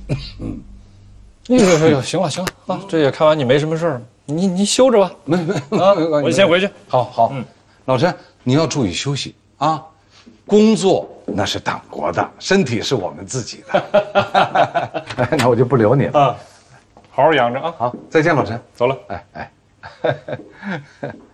哎呦，行了啊，这也看完你没什么事儿，你休着吧。 没啊，我先回去。 好，老陈，你要注意休息啊。工作那是党国的，身体是我们自己的。那我就不留你了啊，好好养着啊。 好，再见，老陈。 走了。 哎。